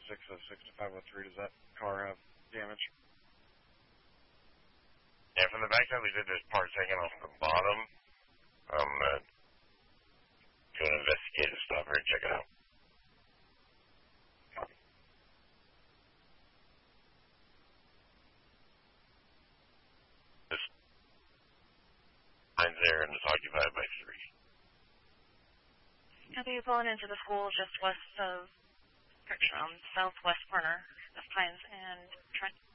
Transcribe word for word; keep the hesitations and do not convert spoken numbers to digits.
six oh six to five oh three. Does that car have damage? Yeah, from the backside we did there's parts hanging off the bottom. Um, uh, to investigate and stop her and check it out. This line's there and it's occupied by three. Have you pulling into the school just west of, um, southwest corner of Pines and Trent?